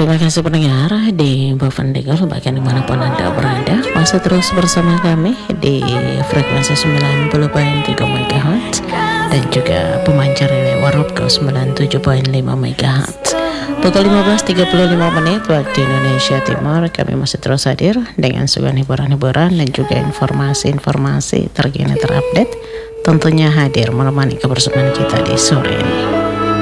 Terima kasih pendengar di Bovendigger bagian dimanapun Anda berada. Masih terus bersama kami di frekuensi 90.3 MHz dan juga pemancar Warupco 97.5 MHz. Pukul 15.35 waktu Indonesia Timur, kami masih terus hadir dengan suguhan hiburan-hiburan dan juga informasi-informasi terkini terupdate. Tentunya hadir menemani kebersamaan kita di sore ini.